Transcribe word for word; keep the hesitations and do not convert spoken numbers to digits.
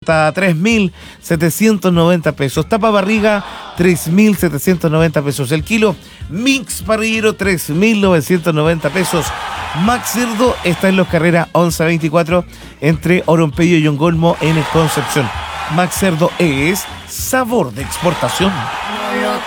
está a tres mil setecientos noventa pesos. Tapa barriga, tres mil setecientos noventa pesos el kilo. Mix parrillero, tres mil novecientos noventa pesos. Max Cerdo está en Los Carreras once veinticuatro entre Oropello y Yongolmo en Concepción. Max Cerdo es sabor de exportación. No lo